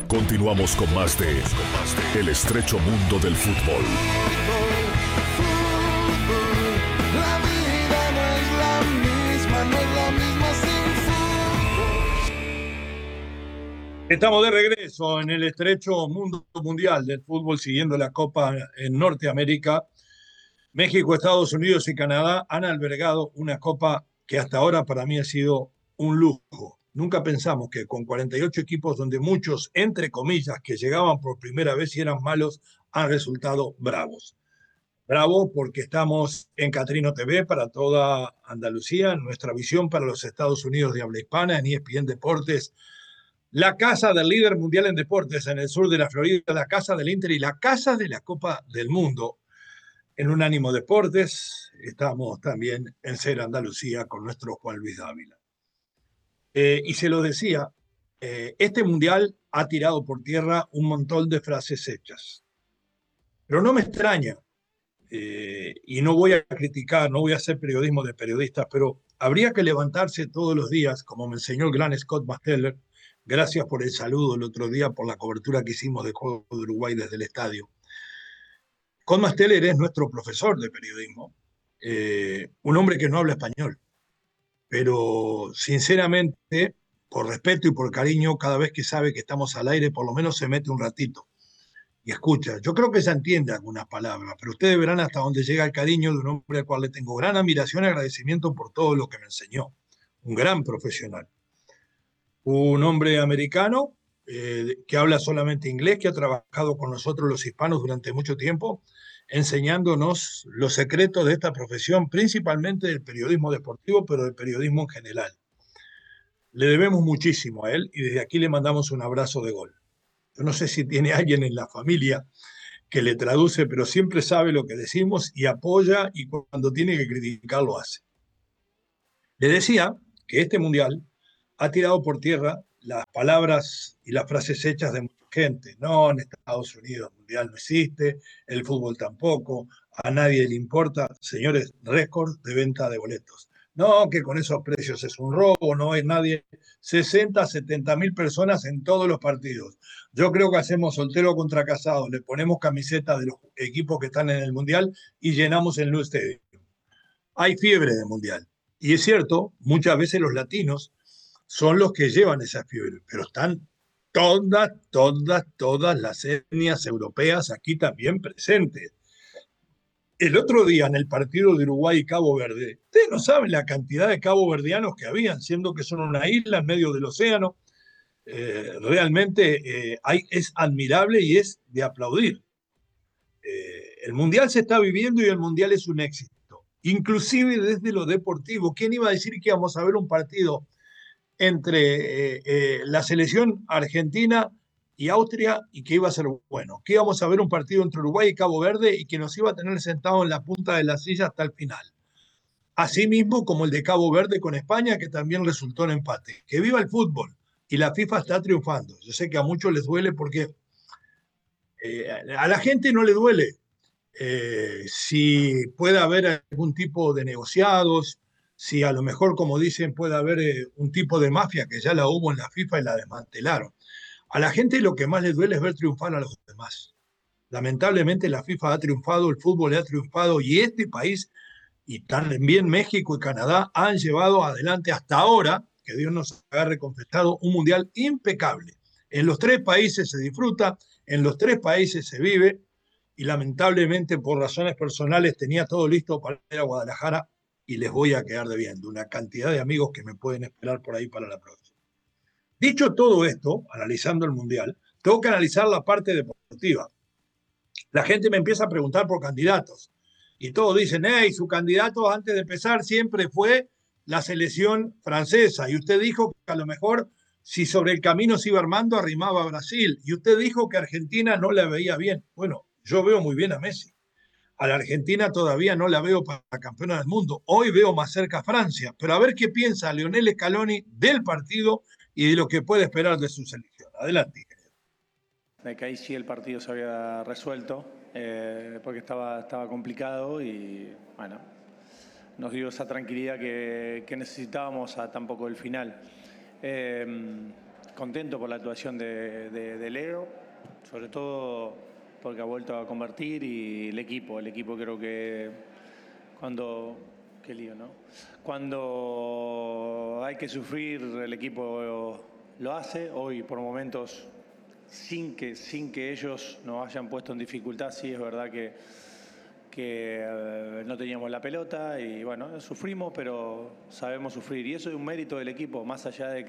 Continuamos con más de El estrecho mundo del fútbol. La vida no es la misma, no es la misma sin fútbol. Estamos de regreso en el estrecho mundo mundial del fútbol, siguiendo la Copa en Norteamérica. México, Estados Unidos y Canadá han albergado una Copa que hasta ahora para mí ha sido un lujo. Nunca pensamos que con 48 equipos, donde muchos, entre comillas, que llegaban por primera vez y eran malos, han resultado bravos. Bravo porque estamos en Catrino TV para toda Andalucía, nuestra visión para los Estados Unidos de habla hispana, en ESPN Deportes, la casa del líder mundial en deportes en el sur de la Florida, la casa del Inter y la casa de la Copa del Mundo. En Unánimo Deportes estamos también en Ser Andalucía con nuestro Juan Luis Dávila. Y se lo decía, este mundial ha tirado por tierra un montón de frases hechas. Pero no me extraña, y no voy a criticar, no voy a hacer periodismo de periodistas, pero habría que levantarse todos los días, como me enseñó el gran Scott Masteller. Gracias por el saludo el otro día, por la cobertura que hicimos del Juego de Uruguay desde el estadio. Scott Masteller es nuestro profesor de periodismo, un hombre que no habla español, pero sinceramente, por respeto y por cariño, cada vez que sabe que estamos al aire, por lo menos se mete un ratito y escucha. Yo creo que se entiende algunas palabras, pero ustedes verán hasta dónde llega el cariño de un hombre al cual le tengo gran admiración y agradecimiento por todo lo que me enseñó. Un gran profesional. Un hombre americano que habla solamente inglés, que ha trabajado con nosotros los hispanos durante mucho tiempo, enseñándonos los secretos de esta profesión, principalmente del periodismo deportivo, pero del periodismo en general. Le debemos muchísimo a él y desde aquí le mandamos un abrazo de gol. Yo no sé si tiene alguien en la familia que le traduce, pero siempre sabe lo que decimos y apoya, y cuando tiene que criticar lo hace. Le decía que este mundial ha tirado por tierra las palabras y las frases hechas de mucha gente. No, en Estados Unidos el mundial no existe, el fútbol tampoco, a nadie le importa. Señores, récord de venta de boletos. No, que con esos precios es un robo, no hay nadie. 60, 70 mil personas en todos los partidos. Yo creo que hacemos soltero contra casado, le ponemos camiseta de los equipos que están en el mundial y llenamos el New Stadium. Hay fiebre de mundial. Y es cierto, muchas veces los latinos son los que llevan esa fiebre, pero están todas las etnias europeas aquí también presentes. El otro día en el partido de Uruguay y Cabo Verde, ustedes no saben la cantidad de caboverdianos que habían, siendo que son una isla en medio del océano. Realmente es admirable y es de aplaudir. El Mundial se está viviendo y el Mundial es un éxito, inclusive desde lo deportivo. ¿Quién iba a decir que íbamos a ver un partido entre la selección argentina y Austria y que iba a ser bueno? Que íbamos a ver un partido entre Uruguay y Cabo Verde y que nos iba a tener sentados en la punta de la silla hasta el final. Asimismo como el de Cabo Verde con España, que también resultó en empate. Que viva el fútbol, y la FIFA está triunfando. Yo sé que a muchos les duele porque a la gente no le duele si puede haber algún tipo de negociados, si a lo mejor, como dicen, puede haber un tipo de mafia, que ya la hubo en la FIFA y la desmantelaron. A la gente lo que más le duele es ver triunfar a los demás. Lamentablemente la FIFA ha triunfado, el fútbol ha triunfado, y este país y también México y Canadá han llevado adelante hasta ahora, que Dios nos agarre confesado, un mundial impecable. En los tres países se disfruta, en los tres países se vive, y lamentablemente por razones personales tenía todo listo para ir a Guadalajara y les voy a quedar debiendo una cantidad de amigos que me pueden esperar por ahí para la próxima. Dicho todo esto, analizando el mundial, tengo que analizar la parte deportiva. La gente me empieza a preguntar por candidatos y todos dicen, hey, su candidato antes de empezar siempre fue la selección francesa, y usted dijo que a lo mejor si sobre el camino se iba armando arrimaba a Brasil, y usted dijo que Argentina no la veía bien. Bueno, yo veo muy bien a Messi. A la Argentina todavía no la veo para campeona del mundo. Hoy veo más cerca a Francia, pero a ver qué piensa Lionel Scaloni del partido y de lo que puede esperar de su selección. Adelante. De que ahí sí el partido se había resuelto, porque estaba complicado y bueno, nos dio esa tranquilidad que necesitábamos a tan poco del final. contento por la actuación de Leo, sobre todo porque ha vuelto a convertir, y el equipo creo que qué lío, ¿no? Cuando hay que sufrir, el equipo lo hace. Hoy, por momentos, sin que ellos nos hayan puesto en dificultad, sí es verdad que no teníamos la pelota y bueno, sufrimos, pero sabemos sufrir. Y eso es un mérito del equipo, más allá de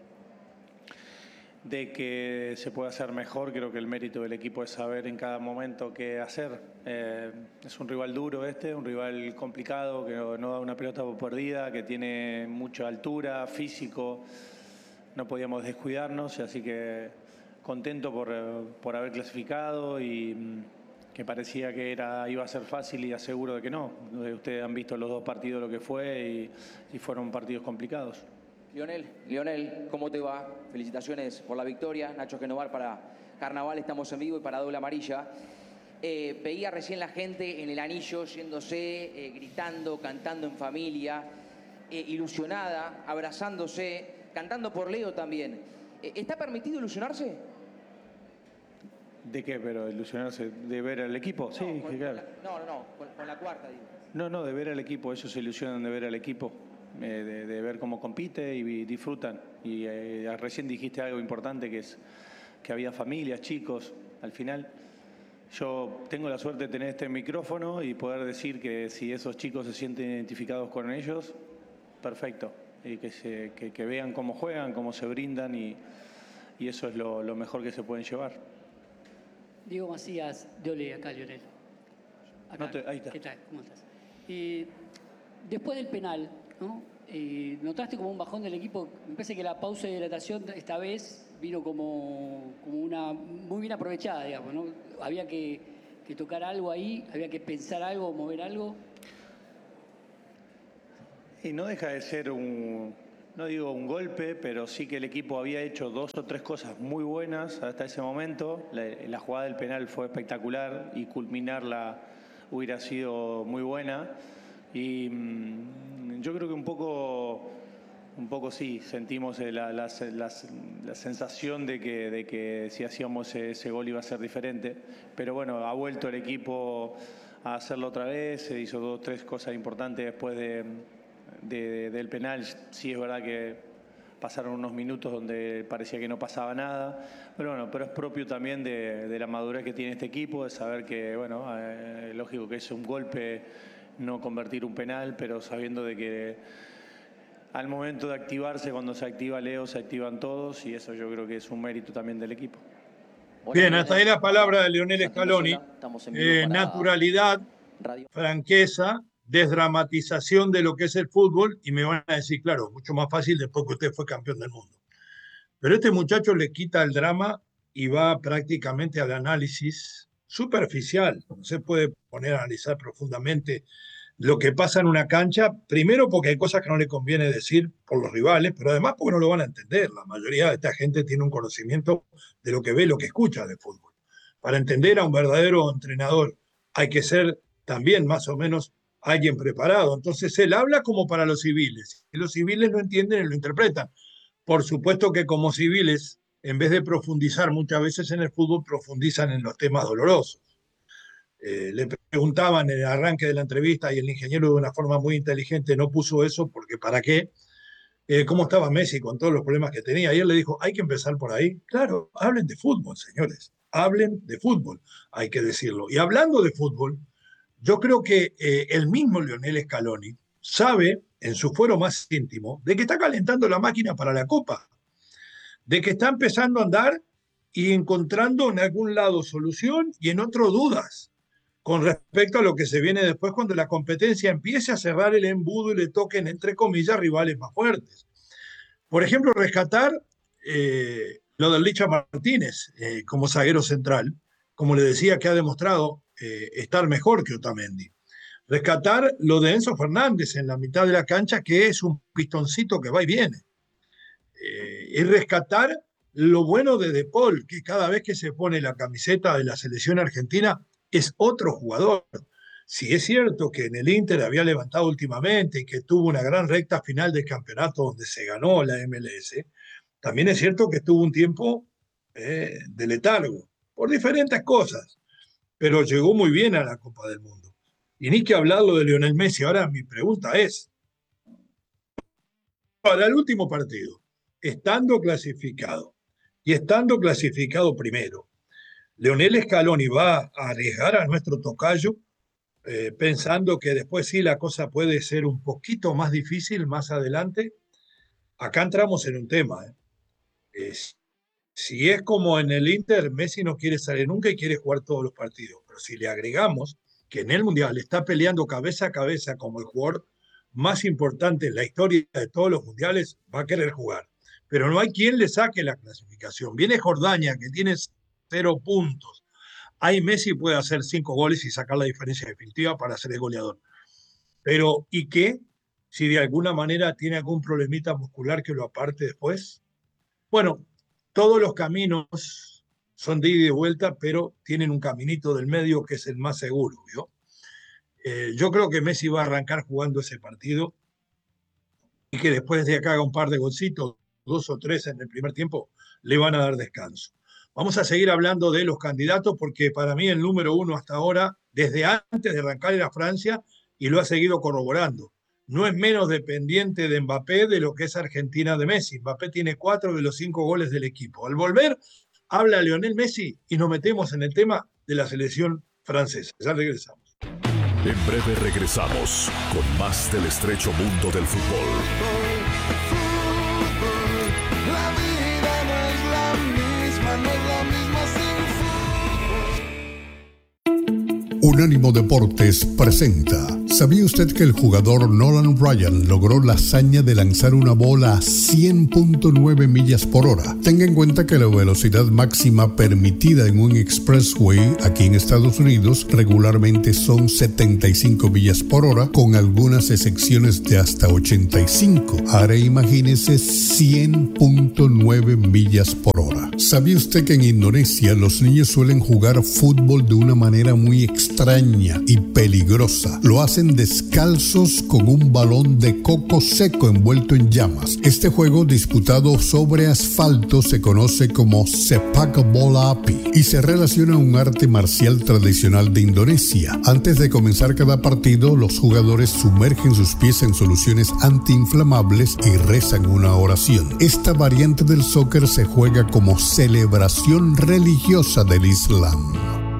que se pueda hacer mejor. Creo que el mérito del equipo es saber en cada momento qué hacer. Es un rival duro un rival complicado, que no da una pelota por perdida, que tiene mucha altura, físico. No podíamos descuidarnos, así que contento por haber clasificado, y que parecía que iba a ser fácil, y aseguro de que no. Ustedes han visto los dos partidos lo que fue, y fueron partidos complicados. Lionel, ¿cómo te va? Felicitaciones por la victoria. Nacho Genovar para Carnaval, estamos en vivo, y para Doble Amarilla. Veía recién la gente en el anillo yéndose, gritando, cantando en familia, ilusionada, abrazándose, cantando por Leo también. ¿Está permitido ilusionarse? ¿De qué? ¿Pero ilusionarse? ¿De ver al equipo? Sí, claro. Con la cuarta, digo. No, de ver al equipo. Ellos se ilusionan de ver al equipo. De ver cómo compite y disfrutan. Y recién dijiste algo importante, que es que había familias, chicos. Al final, yo tengo la suerte de tener este micrófono y poder decir que si esos chicos se sienten identificados con ellos, perfecto. Y que vean cómo juegan, cómo se brindan, y eso es lo mejor que se pueden llevar. Diego Macías, de Ole, acá, Lionel. Acá. Ahí está. ¿Qué tal? ¿Cómo estás? Después del penal, ¿no? ¿Notaste como un bajón del equipo? Me parece que la pausa de hidratación esta vez vino como una muy bien aprovechada, digamos, ¿no? Había que tocar algo ahí, había que pensar algo, mover algo. Y no deja de ser no digo un golpe, pero sí que el equipo había hecho 2 o 3 cosas muy buenas hasta ese momento. La jugada del penal fue espectacular, y culminarla hubiera sido muy buena. Y yo creo que un poco sí, sentimos la sensación de que si hacíamos ese gol iba a ser diferente. Pero bueno, ha vuelto el equipo a hacerlo otra vez. Se hizo 2 o 3 cosas importantes después del penal. Sí es verdad que pasaron unos minutos donde parecía que no pasaba nada, pero es propio también de la madurez que tiene este equipo, de saber que, lógico que es un golpe no convertir un penal, pero sabiendo de que al momento de activarse, cuando se activa Leo, se activan todos, y eso yo creo que es un mérito también del equipo. Bien, hasta ahí la palabra de Lionel Scaloni. Naturalidad, franqueza, desdramatización de lo que es el fútbol, y me van a decir, claro, mucho más fácil después que usted fue campeón del mundo. Pero este muchacho le quita el drama y va prácticamente al análisis superficial. No se puede poner a analizar profundamente lo que pasa en una cancha, primero porque hay cosas que no le conviene decir por los rivales, pero además porque no lo van a entender. La mayoría de esta gente tiene un conocimiento de lo que ve, lo que escucha de fútbol. Para entender a un verdadero entrenador hay que ser también más o menos alguien preparado. Entonces él habla como para los civiles, y los civiles lo entienden y lo interpretan. Por supuesto que como civiles, en vez de profundizar muchas veces en el fútbol, profundizan en los temas dolorosos. Le preguntaban en el arranque de la entrevista, y el ingeniero de una forma muy inteligente no puso eso, porque ¿para qué? ¿Cómo estaba Messi con todos los problemas que tenía? Y él le dijo, hay que empezar por ahí. Claro, hablen de fútbol, señores, hablen de fútbol, hay que decirlo. Y hablando de fútbol, yo creo que el mismo Lionel Scaloni sabe, en su fuero más íntimo, de que está calentando la máquina para la Copa, de que está empezando a andar y encontrando en algún lado solución y en otro dudas con respecto a lo que se viene después, cuando la competencia empiece a cerrar el embudo y le toquen, entre comillas, rivales más fuertes. Por ejemplo, rescatar lo del Licha Martínez como zaguero central, como le decía, que ha demostrado estar mejor que Otamendi. Rescatar lo de Enzo Fernández en la mitad de la cancha, que es un pistoncito que va y viene. Y rescatar lo bueno de De Paul, que cada vez que se pone la camiseta de la selección argentina es otro jugador. Si es cierto que en el Inter había levantado últimamente y que tuvo una gran recta final del campeonato donde se ganó la MLS, También es cierto que estuvo un tiempo de letargo, por diferentes cosas, pero llegó muy bien a la Copa del Mundo. Y ni que hablarlo de Lionel Messi. Ahora mi pregunta es, para el último partido, estando clasificado primero, Lionel Scaloni va a arriesgar a nuestro tocayo, pensando que después sí la cosa puede ser un poquito más difícil más adelante. Acá entramos en un tema. Si es como en el Inter, Messi no quiere salir nunca y quiere jugar todos los partidos. Pero si le agregamos que en el Mundial está peleando cabeza a cabeza como el jugador más importante en la historia de todos los mundiales, va a querer jugar. Pero no hay quien le saque la clasificación. Viene Jordania, que tiene 0 puntos. Ahí Messi puede hacer 5 goles y sacar la diferencia definitiva para ser el goleador. Pero, ¿y qué? Si de alguna manera tiene algún problemita muscular que lo aparte después. Bueno, todos los caminos son de ida y de vuelta, pero tienen un caminito del medio que es el más seguro, ¿vio? Yo creo que Messi va a arrancar jugando ese partido y que después de que haga un par de golcitos, 2 o 3 en el primer tiempo, le van a dar descanso. Vamos a seguir hablando de los candidatos porque para mí el número 1 hasta ahora, desde antes de arrancar, era Francia y lo ha seguido corroborando. No es menos dependiente de Mbappé de lo que es Argentina de Messi. Mbappé tiene 4 de los 5 goles del equipo. Al volver, habla Lionel Messi y nos metemos en el tema de la selección francesa. Ya regresamos. En breve regresamos con más del estrecho mundo del fútbol. La vida no es la misma, no es la misma sin fútbol. Unánimo Deportes presenta. ¿Sabía usted que el jugador Nolan Ryan logró la hazaña de lanzar una bola a 100.9 millas por hora? Tenga en cuenta que la velocidad máxima permitida en un expressway aquí en Estados Unidos regularmente son 75 millas por hora, con algunas excepciones de hasta 85. Ahora imagínese 100.9 millas por hora. ¿Sabía usted que en Indonesia los niños suelen jugar fútbol de una manera muy extraña y peligrosa? Lo hacen descalzos con un balón de coco seco envuelto en llamas. Este juego disputado sobre asfalto se conoce como Sepak Bola Api y se relaciona a un arte marcial tradicional de Indonesia. Antes de comenzar cada partido, los jugadores sumergen sus pies en soluciones antiinflamables y rezan una oración. Esta variante del soccer se juega como celebración religiosa del Islam.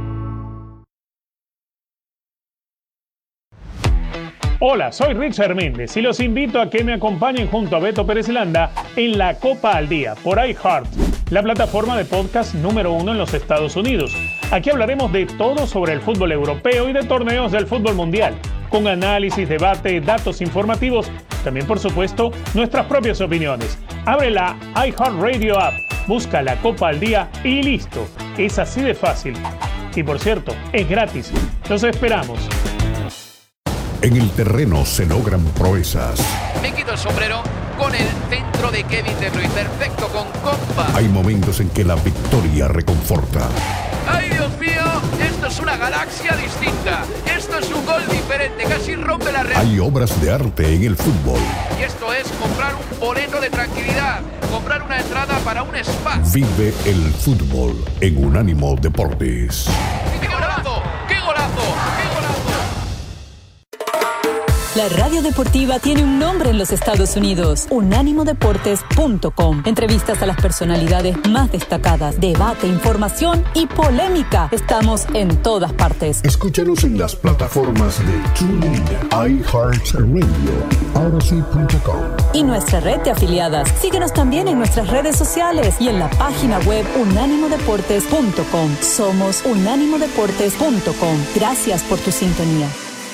Hola, soy Richard Méndez y los invito a que me acompañen junto a Beto Pérez Landa en La Copa al Día por iHeart, la plataforma de podcast número 1 en los Estados Unidos. Aquí hablaremos de todo sobre el fútbol europeo y de torneos del fútbol mundial, con análisis, debate, datos informativos, también por supuesto nuestras propias opiniones. Abre la iHeart Radio app, busca La Copa al Día y listo. Es así de fácil. Y por cierto, es gratis. Los esperamos. En el terreno se logran proezas. Me quito el sombrero con el centro de Kevin De Bruyne. Perfecto, con compa. Hay momentos en que la victoria reconforta. ¡Ay, Dios mío! Esto es una galaxia distinta. Esto es un gol diferente. Casi rompe la red. Hay obras de arte en el fútbol. Y esto es comprar un boleto de tranquilidad. Comprar una entrada para un spa. Vive el fútbol en Unánimo Deportes. ¡Qué golazo! ¡Qué golazo! ¡Qué golazo! La radio deportiva tiene un nombre en los Estados Unidos: unánimodeportes.com. Entrevistas a las personalidades más destacadas, debate, información y polémica. Estamos en todas partes. Escúchanos en las plataformas de TuneIn, iHeartRadio y Odyssey.com. Y nuestra red de afiliadas. Síguenos también en nuestras redes sociales y en la página web unánimodeportes.com. Somos unánimodeportes.com. Gracias por tu sintonía.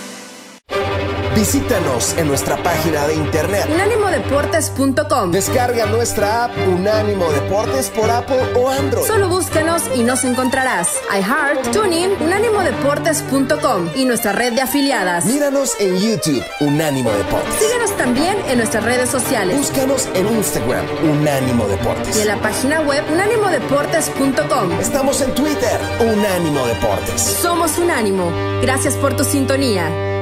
Visítanos en nuestra página de internet unánimodeportes.com. Descarga nuestra app Unánimo Deportes por Apple o Android. Solo búscanos y nos encontrarás. iHeart, TuneIn, unánimodeportes.com y nuestra red de afiliadas. Míranos en YouTube, Unánimo Deportes. Síguenos también en nuestras redes sociales. Búscanos en Instagram, Unánimo Deportes. Y en la página web unánimodeportes.com. Estamos en Twitter, Unánimo Deportes. Somos Unánimo. Gracias por tu sintonía.